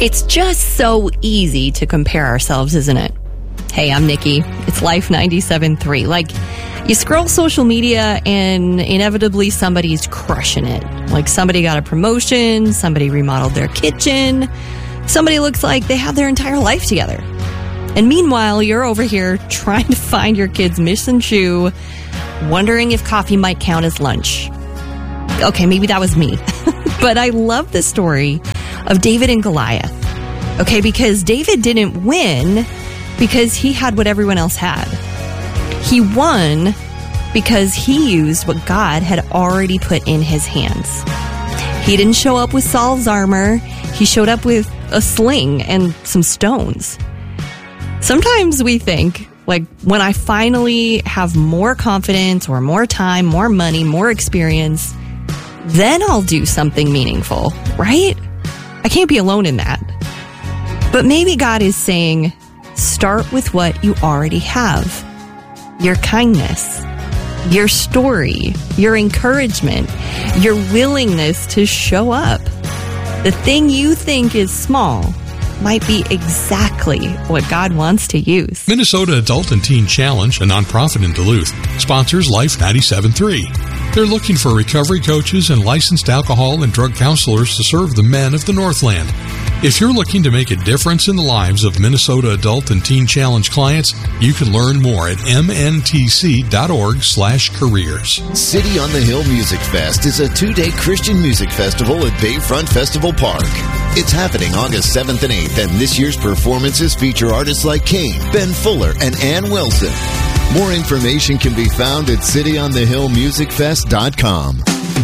It's just so easy to compare ourselves, isn't it? Hey, I'm Nikki. It's Life 97.3. Like, you scroll social media and inevitably somebody's crushing it. Like somebody got a promotion, somebody remodeled their kitchen, somebody looks like they have their entire life together. And meanwhile, you're over here trying to find your kid's missing shoe, wondering if coffee might count as lunch. Okay, maybe that was me. But I love the story of David and Goliath. Okay, because David didn't win because he had what everyone else had. He won because he used what God had already put in his hands. He didn't show up with Saul's armor. He showed up with a sling and some stones. Sometimes we think, like, when I finally have more confidence or more time, more money, more experience, then I'll do something meaningful, right? I can't be alone in that. But maybe God is saying, start with what you already have. Your kindness, your story, your encouragement, your willingness to show up. The thing you think is small might be exactly what God wants to use. Minnesota Adult and Teen Challenge, a nonprofit in Duluth, sponsors Life 97.3. They're looking for recovery coaches and licensed alcohol and drug counselors to serve the men of the Northland. If you're looking to make a difference in the lives of Minnesota Adult and Teen Challenge clients, you can learn more at mntc.org/careers. City on the Hill Music Fest is a 2-day Christian music festival at Bayfront Festival Park. It's happening August 7th and 8th, and this year's performances feature artists like Kane, Ben Fuller, and Ann Wilson. More information can be found at cityonthehillmusicfest.com.